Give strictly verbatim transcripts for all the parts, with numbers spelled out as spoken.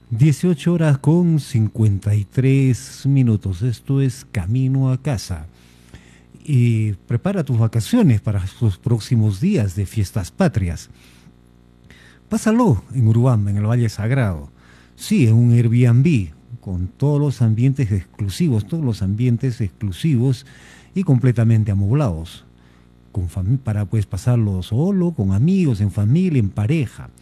Dieciocho horas con cincuenta y tres minutos. Esto es Camino a Casa. Y prepara tus vacaciones para los próximos días de fiestas patrias. Pásalo en Urubamba, en el Valle Sagrado. Sí, en un Airbnb, con todos los ambientes exclusivos, todos los ambientes exclusivos y completamente amoblados. Con para pues pasarlo solo, con amigos, en familia, en pareja.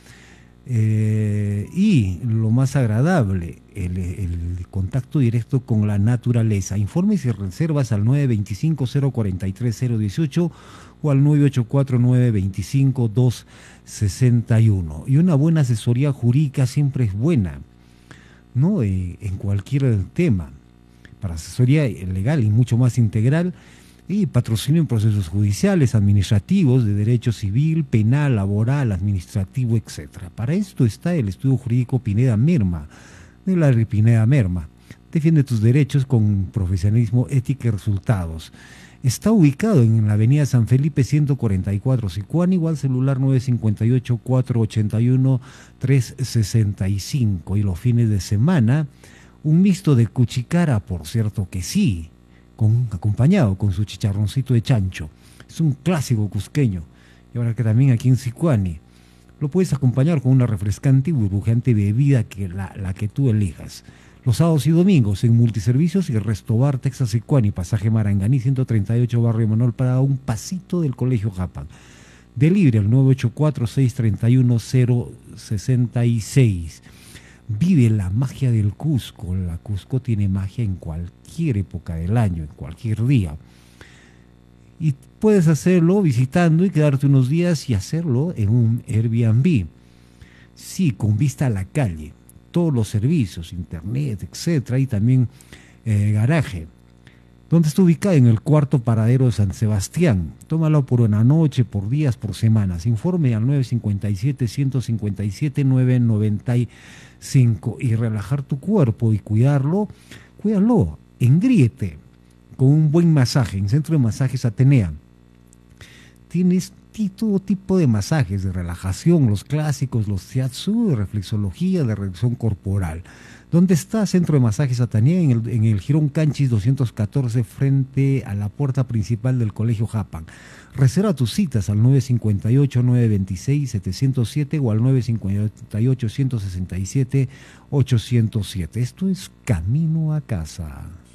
Eh, y lo más agradable, el, el contacto directo con la naturaleza. Informes y reservas al nueve dos cinco, cero cuatro tres, cero uno ocho o al nueve ocho cuatro, nueve dos cinco, dos seis uno. Y una buena asesoría jurídica siempre es buena, ¿no? Eh, en cualquier tema, para asesoría legal y mucho más integral. Y patrocinio en procesos judiciales, administrativos, de derecho civil, penal, laboral, administrativo, etcétera. Para esto está el Estudio Jurídico Pineda Merma, de la Pineda Merma. Defiende tus derechos con profesionalismo, ética y resultados. Está ubicado en la avenida San Felipe ciento cuarenta y cuatro, Sicuán, igual celular nueve cinco ocho, cuatro ocho uno, tres seis cinco. Y los fines de semana, un mixto de cuchicara, por cierto que sí, Con, acompañado con su chicharroncito de chancho. Es un clásico cusqueño. Y ahora que también aquí en Sicuani lo puedes acompañar con una refrescante y burbujeante bebida, que la, la que tú elijas. Los sábados y domingos en Multiservicios y Resto Bar Texas Sicuani, pasaje Maranganí ciento treinta y ocho, barrio Manuel Prada, un pasito del Colegio Japan. Delivery al nueve ocho cuatro, seis tres uno, cero seis seis. Vive la magia del Cusco. La Cusco tiene magia en cualquier época del año, en cualquier día. Y puedes hacerlo visitando y quedarte unos días y hacerlo en un Airbnb. Sí, con vista a la calle. Todos los servicios, internet, etcétera. Y también eh, garaje. ¿Dónde está ubicado? En el cuarto paradero de San Sebastián. Tómalo por una noche, por días, por semanas. Informe al nueve cinco siete, uno cinco siete, nueve nueve cinco. Y relajar tu cuerpo y cuidarlo, cuídalo, engríete con un buen masaje. En Centro de Masajes Atenea tienes todo tipo de masajes de relajación, los clásicos, los shiatsu, de reflexología, de reducción corporal. ¿Dónde está? Centro de Masajes Atenea, en el, en el Girón Canchis doscientos catorce, frente a la puerta principal del Colegio Japan. Reserva tus citas al nueve cinco ocho, nueve dos seis, siete cero siete o al nueve cinco ocho, uno seis siete, ocho cero siete. Esto es Camino a Casa.